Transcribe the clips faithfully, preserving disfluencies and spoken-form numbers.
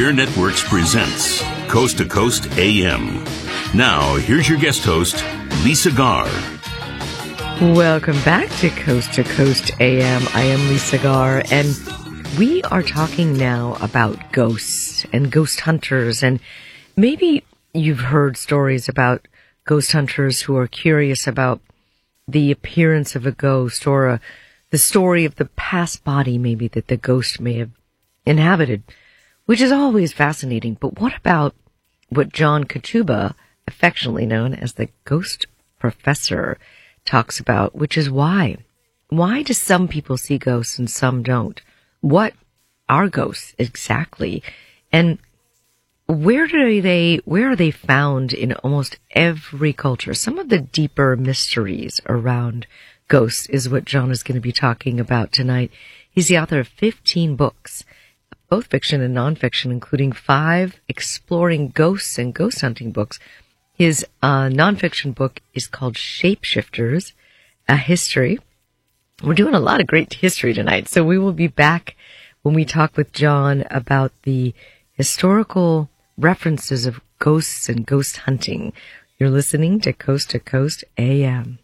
Frontier Networks presents Coast to Coast A M. Now, here's your guest host, Lisa Garr. Welcome back to Coast to Coast A M. I am Lisa Garr, and we are talking now about ghosts and ghost hunters. And maybe you've heard stories about ghost hunters who are curious about the appearance of a ghost or a, the story of the past body maybe that the ghost may have inhabited, which is always fascinating. But what about what John Kachuba, affectionately known as the Ghost Professor, talks about, which is why. Why do some people see ghosts and some don't? What are ghosts exactly? And where do they, where are they found in almost every culture? Some of the deeper mysteries around ghosts is what John is going to be talking about tonight. He's the author of fifteen books, both fiction and nonfiction, including five exploring ghosts and ghost hunting books. His uh, nonfiction book is called Shapeshifters, A History. We're doing a lot of great history tonight, so we will be back when we talk with John about the historical references of ghosts and ghost hunting. You're listening to Coast to Coast A M.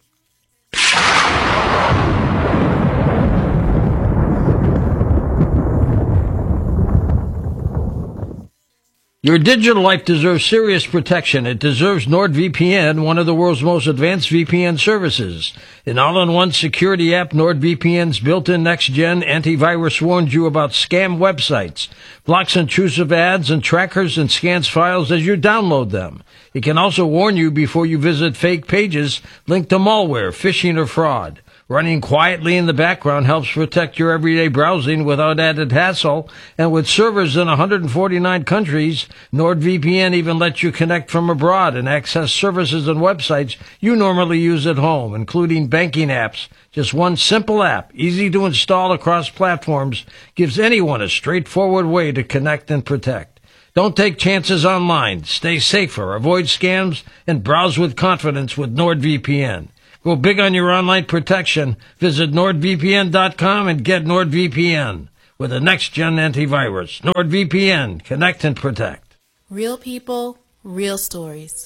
Your digital life deserves serious protection. It deserves NordVPN, one of the world's most advanced V P N services. An all-in-one security app, NordVPN's built-in next-gen antivirus warns you about scam websites, blocks intrusive ads and trackers, and scans files as you download them. It can also warn you before you visit fake pages linked to malware, phishing, or fraud. Running quietly in the background helps protect your everyday browsing without added hassle. And with servers in one hundred forty-nine countries, NordVPN even lets you connect from abroad and access services and websites you normally use at home, including banking apps. Just one simple app, easy to install across platforms, gives anyone a straightforward way to connect and protect. Don't take chances online. Stay safer, avoid scams, and browse with confidence with NordVPN. Go big on your online protection. Visit nord V P N dot com and get NordVPN with a next-gen antivirus. NordVPN. Connect and protect. Real people, real stories.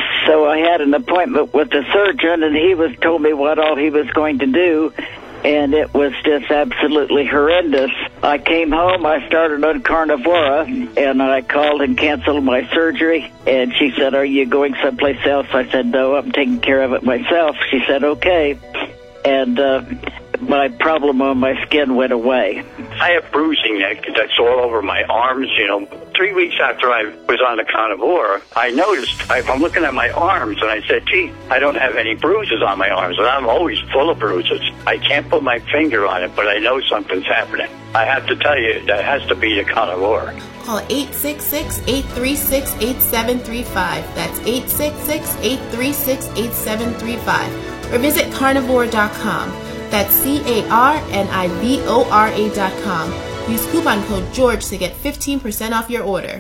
So I had an appointment with the surgeon, and he was told me what all he was going to do, and it was just absolutely horrendous. I came home, I started on Carnivora, and I called and canceled my surgery, and she said, "Are you going someplace else?" I said, "No, I'm taking care of it myself." She said, "Okay." And uh, my problem on my skin went away. I have bruising that, that's all over my arms, you know. Three weeks after I was on the Carnivora, I noticed, I, I'm looking at my arms, and I said, gee, I don't have any bruises on my arms, and I'm always full of bruises. I can't put my finger on it, but I know something's happening. I have to tell you, that has to be the Carnivora. Call eight six six, eight three six, eight seven three five. That's eight six six, eight three six, eight seven three five. Or visit carnivora dot com. That's C A R N I V O R A dot com. Use coupon code GEORGE to get fifteen percent off your order.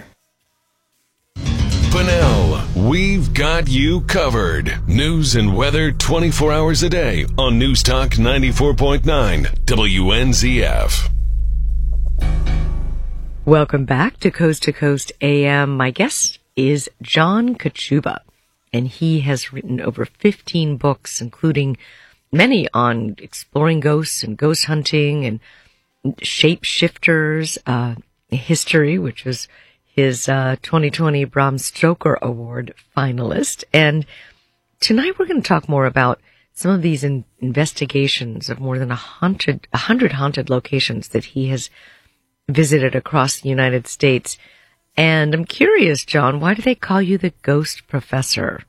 Bunnell, we've got you covered. News and weather twenty-four hours a day on News Talk ninety-four point nine W N Z F. Welcome back to Coast to Coast A M. My guest is John Kachuba, and he has written over fifteen books, including many on exploring ghosts and ghost hunting and Shapeshifters, uh, history, which was his uh, twenty twenty Bram Stoker Award finalist. And tonight we're going to talk more about some of these in- investigations of more than a haunted, a hundred haunted locations that he has visited across the United States. And I'm curious, John, why do they call you the Ghost Professor?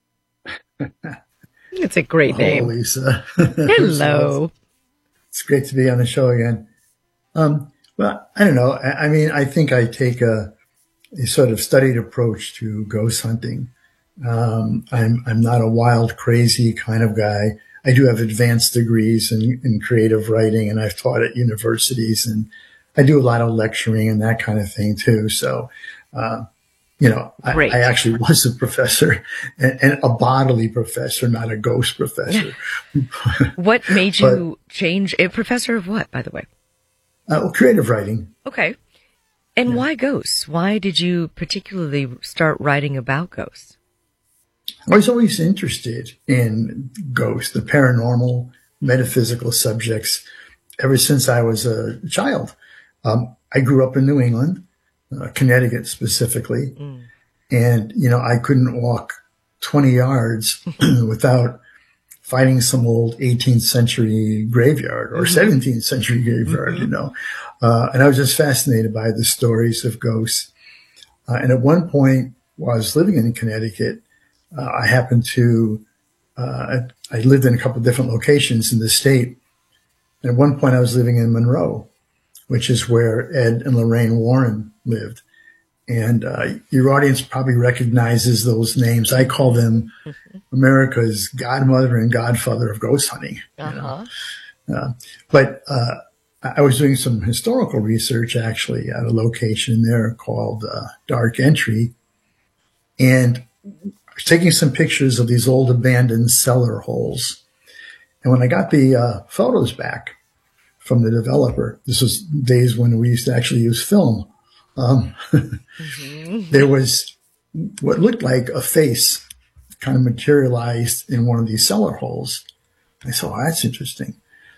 It's a great Hello, name. Lisa. Hello. It's great to be on the show again. Um, well, I don't know. I, I mean, I think I take a, a sort of studied approach to ghost hunting. Um, I'm, I'm not a wild, crazy kind of guy. I do have advanced degrees in, in creative writing, and I've taught at universities, and I do a lot of lecturing and that kind of thing too. So, uh, you know, I, I actually was a professor, and, and a bodily professor, not a ghost professor. What made you but, change? A professor of what, by the way? Uh, well, creative writing. Okay. And yeah. why ghosts? Why did you particularly start writing about ghosts? I was always interested in ghosts, the paranormal, metaphysical subjects, ever since I was a child. Um, I grew up in New England, uh, Connecticut specifically, mm. and, you know, I couldn't walk twenty yards without finding some old eighteenth century graveyard or mm-hmm. seventeenth century graveyard, mm-hmm. you know. Uh, and I was just fascinated by the stories of ghosts. Uh, and at one point, while I was living in Connecticut, uh, I happened to, uh, I lived in a couple of different locations in the state. And at one point I was living in Monroe, which is where Ed and Lorraine Warren lived. And uh, your audience probably recognizes those names. I call them America's godmother and godfather of ghost hunting. Uh-huh. You know? uh, but uh, I was doing some historical research, actually, at a location there called uh, Dark Entry. And I was taking some pictures of these old abandoned cellar holes. And when I got the uh, photos back from the developer, this was days when we used to actually use film, um, mm-hmm. there was what looked like a face kind of materialized in one of these cellar holes. I said, oh, that's interesting.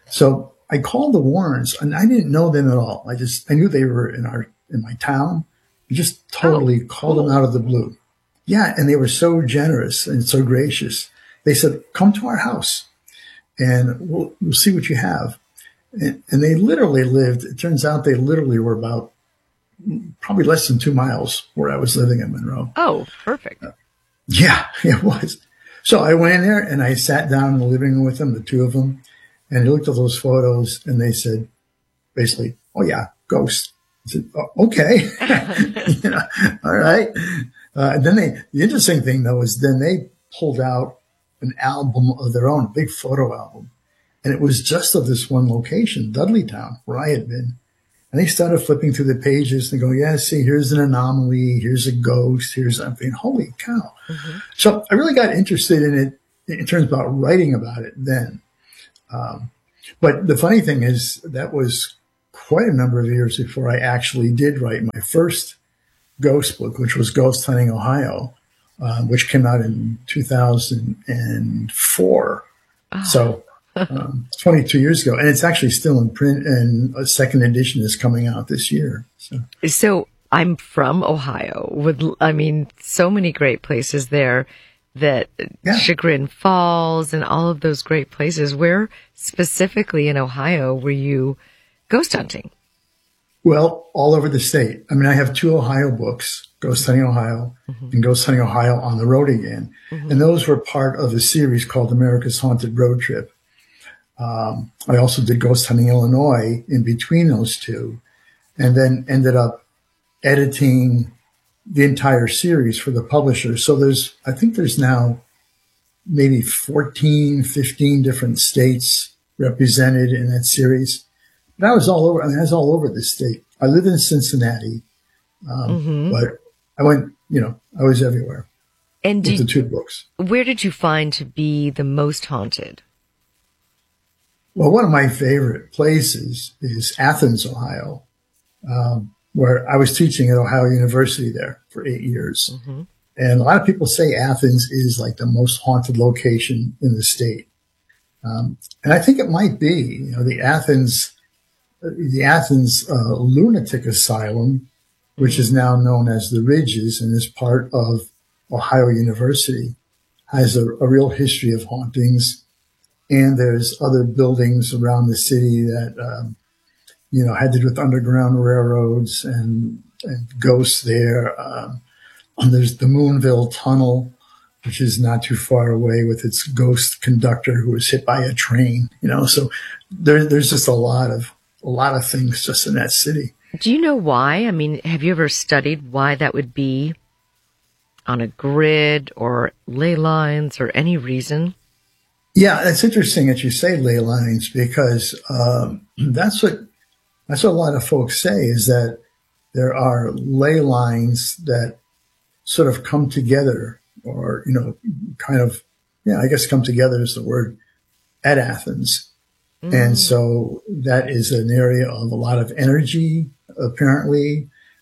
So I called the Warrens, and I didn't know them at all. I just, I knew they were in our, in my town. I just totally oh, called cool. them out of the blue. Yeah. And they were so generous and so gracious. They said, come to our house and we'll, we'll see what you have. And, and they literally lived, it turns out they literally were about probably less than two miles where I was living in Monroe. Oh, perfect. Uh, yeah, it was. So I went in there and I sat down in the living room with them, the two of them, and they looked at those photos and they said, basically, oh yeah, ghost. I said, oh, okay. you know, all right. Uh, and then they, the interesting thing though is then they pulled out an album of their own, a big photo album. And it was just of this one location, Dudleytown, where I had been. And they started flipping through the pages and go, yeah, see, here's an anomaly. Here's a ghost. Here's something. Holy cow. Mm-hmm. So I really got interested in it in terms about writing about it then. Um, but the funny thing is that was quite a number of years before I actually did write my first ghost book, which was Ghost Hunting Ohio, uh, which came out in two thousand four. Oh. So um, twenty-two years ago, and it's actually still in print, and a second edition is coming out this year. So, so I'm from Ohio with, I mean, so many great places there that yeah. Chagrin Falls and all of those great places. Where specifically in Ohio were you ghost hunting? Well, all over the state. I mean, I have two Ohio books, Ghost Hunting Ohio mm-hmm. and Ghost Hunting Ohio on the Road Again. Mm-hmm. And those were part of a series called America's Haunted Road Trip. Um, I also did Ghost Hunting Illinois in between those two, and then ended up editing the entire series for the publisher. So there's, I think there's now maybe fourteen, fifteen different states represented in that series. But I was all over, I mean, I was all over the state. I lived in Cincinnati, um, mm-hmm. but I went, you know, I was everywhere. And with did, the two books. Where did you find to be the most haunted? Well, one of my favorite places is Athens, Ohio, um, where I was teaching at Ohio University there for eight years. Mm-hmm. And a lot of people say Athens is like the most haunted location in the state. Um, and I think it might be, you know, the Athens, the Athens uh, Lunatic Asylum, which mm-hmm. is now known as the Ridges and is part of Ohio University, has a, a real history of hauntings. And there's other buildings around the city that, um, you know, had to do with underground railroads and, and ghosts there. Um, and there's the Moonville Tunnel, which is not too far away, with its ghost conductor who was hit by a train, you know. So there, there's just a lot of, a lot of things just in that city. Do you know why? I mean, have you ever studied why that would be on a grid or ley lines or any reason? Yeah, it's interesting that you say ley lines, because um, that's what that's what a lot of folks say, is that there are ley lines that sort of come together, or, you know, kind of, yeah, I guess come together is the word, at Athens. Mm. And so that is an area of a lot of energy, apparently.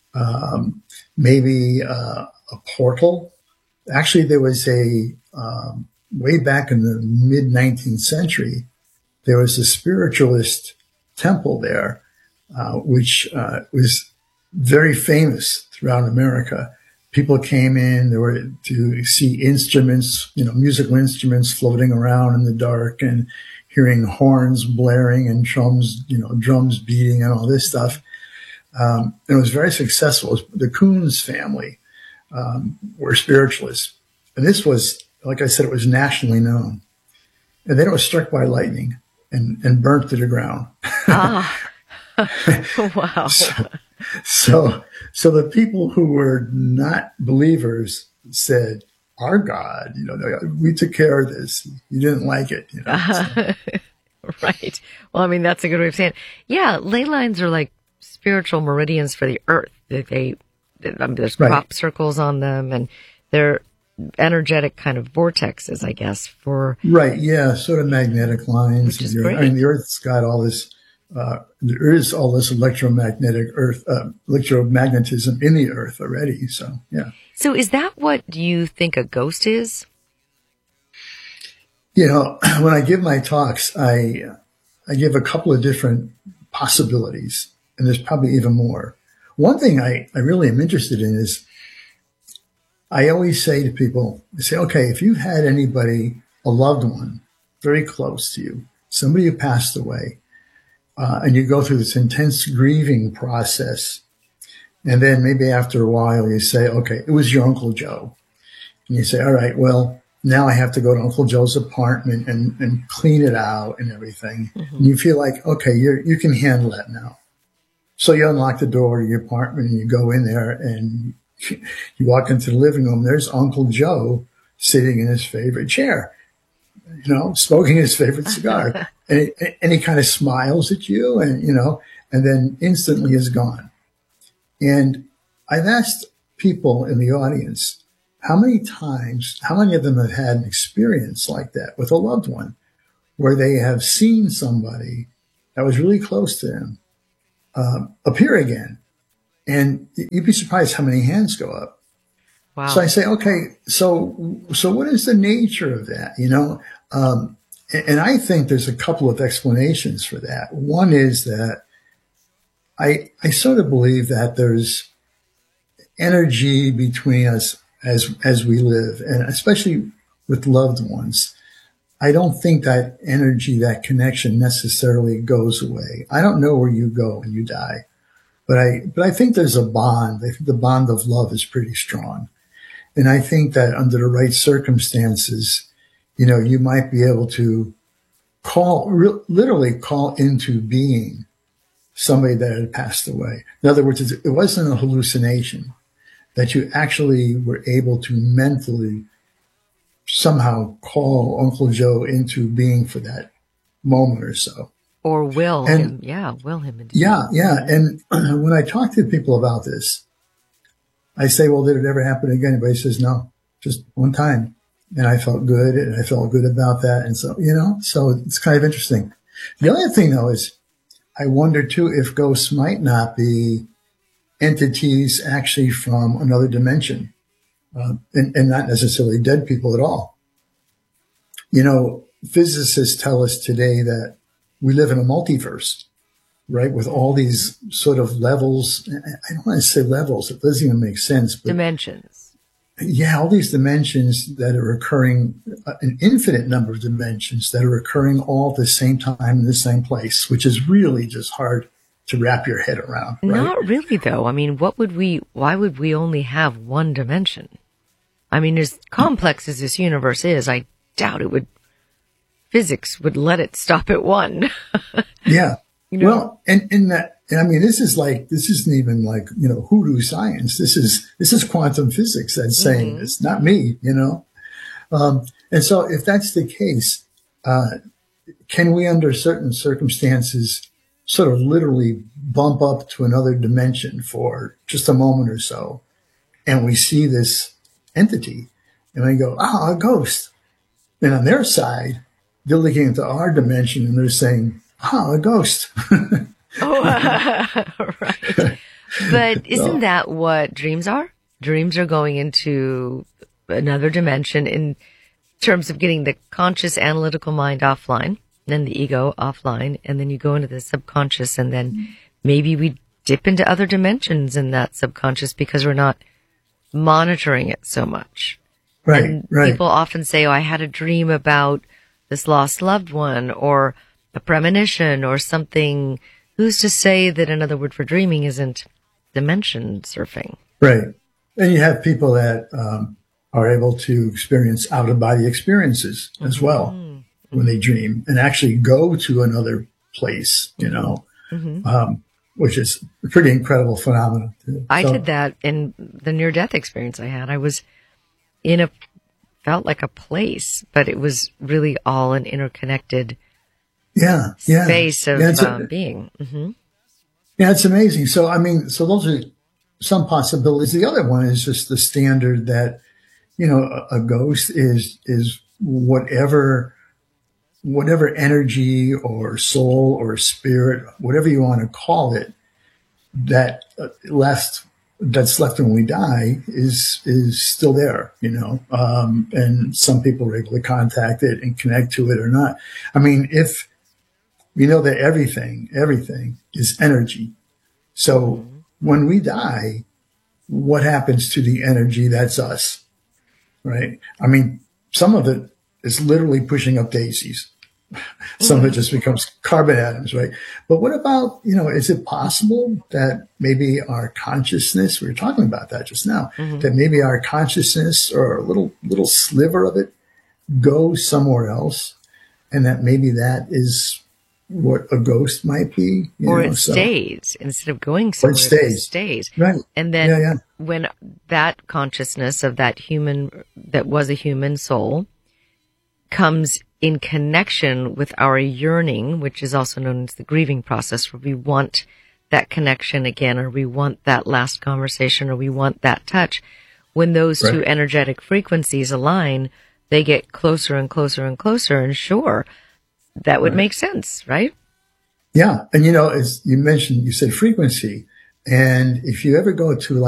um, maybe uh, a portal. Actually, there was a, um, way back in the mid nineteenth century, there was a spiritualist temple there, uh, which uh, was very famous throughout America. People came in, there were to see instruments, you know, musical instruments floating around in the dark and hearing horns blaring and drums, you know, drums beating and all this stuff. Um, and it was very successful. The Coons family um, were spiritualists. And this was, like I said, it was nationally known. And then it was struck by lightning and, and burnt to the ground. Ah, wow. so, so, so the people who were not believers said, our God, you know, we took care of this. You didn't like it, you know. So. Right. Well, I mean, that's a good way of saying it. Yeah, ley lines are like spiritual meridians for the earth. They, they I mean, there's Right. crop circles on them, and they're energetic kind of vortexes, I guess, for... Right, yeah, sort of magnetic lines. Which is The earth- great. I mean, the Earth's got all this, uh, there is all this electromagnetic earth, uh, electromagnetism in the Earth already. So, yeah. So is that what you think a ghost is? You know, when I give my talks, I, I give a couple of different possibilities, and there's probably even more. One thing I, I really am interested in is I always say to people, I say, okay, if you've had anybody, a loved one, very close to you, somebody who passed away, uh, and you go through this intense grieving process, and then maybe after a while you say, okay, it was your Uncle Joe. And you say, all right, well, now I have to go to Uncle Joe's apartment and, and clean it out and everything. Mm-hmm. And you feel like, okay, you you can handle that now. So you unlock the door to your apartment and you go in there and you walk into the living room. There's Uncle Joe sitting in his favorite chair, you know, smoking his favorite cigar. and, he, and he kind of smiles at you and, you know, and then instantly is gone. And I've asked people in the audience, how many times, how many of them have had an experience like that with a loved one where they have seen somebody that was really close to them uh, appear again? And you'd be surprised how many hands go up. Wow. So I say, okay, so, so what is the nature of that? You know, um, and, and I think there's a couple of explanations for that. One is that I, I sort of believe that there's energy between us as, as we live, and especially with loved ones. I don't think that energy, that connection necessarily goes away. I don't know where you go when you die. But I, but I think there's a bond. I think the bond of love is pretty strong. And I think that under the right circumstances, you know, you might be able to call, re- literally call into being somebody that had passed away. In other words, it wasn't a hallucination, that you actually were able to mentally somehow call Uncle Joe into being for that moment or so. Or will And- him, yeah, will him. Into Yeah, yeah. And when I talk to people about this, I say, well, did it ever happen again? Everybody says, no, just one time. And I felt good, and I felt good about that. And so, you know, so it's kind of interesting. The other thing, though, is I wonder, too, if ghosts might not be entities actually from another dimension, uh, and, and not necessarily dead people at all. You know, physicists tell us today that we live in a multiverse, right? With all these sort of levels. I don't want to say levels. It doesn't even make sense. But dimensions. yeah, all these dimensions that are occurring, uh, an infinite number of dimensions that are occurring all at the same time in the same place, which is really just hard to wrap your head around, right? Not really, though. I mean, what would we, why would we only have one dimension? I mean, as complex as this universe is, I doubt it would, physics would let it stop at one. Yeah. You know? Well, and, and that, and I mean, this is like, this isn't even like, you know, hoodoo science. This is, this is quantum physics that's saying Mm-hmm. it's not me, you know? Um, and so if that's the case, uh, can we under certain circumstances sort of literally bump up to another dimension for just a moment or so? And we see this entity and I go, ah, a ghost. And on their side, they're looking into our dimension and they're saying, ah, a ghost. Oh, right. But isn't So- that what dreams are? Dreams are going into another dimension in terms of getting the conscious analytical mind offline, then the ego offline, and then you go into the subconscious, and then maybe we dip into other dimensions in that subconscious because we're not monitoring it so much. Right, And right. people often say, oh, I had a dream about this lost loved one, or a premonition, or something. Who's to say that another word for dreaming isn't dimension surfing? Right. And you have people that um, are able to experience out-of-body experiences as well Mm-hmm. when they dream and actually go to another place, you know, Mm-hmm. um, which is a pretty incredible phenomenon. Too. I So- did that in the near-death experience I had. I was in a, felt like a place, but it was really all an interconnected Yeah, yeah. space of yeah, it's a- um, being. hmm Yeah, it's amazing. So, I mean, so those are some possibilities. The other one is just the standard that, you know, a, a ghost is, is whatever, whatever energy or soul or spirit, whatever you want to call it, that uh, left, that's left when we die is, is still there, you know. Um, and some people are able to contact it and connect to it or not. I mean, if, we know that everything, everything is energy. So when we die, what happens to the energy that's us, right? I mean, some of it is literally pushing up daisies. Some of it just becomes carbon atoms, right? But what about, you know, is it possible that maybe our consciousness, we were talking about that just now, that maybe our consciousness or a little, little sliver of it goes somewhere else, and that maybe that is what a ghost might be, you Or know, it so- stays instead of going Or somewhere. it stays. stays. Right. And then Yeah, yeah. when that consciousness of that human, that was a human soul, comes in connection with our yearning, which is also known as the grieving process, where we want that connection again, or we want that last conversation, or we want that touch. When those two Right. energetic frequencies align, they get closer and closer and closer. And sure, that would make sense, right? Yeah. And, you know, as you mentioned, you said frequency. And if you ever go to like,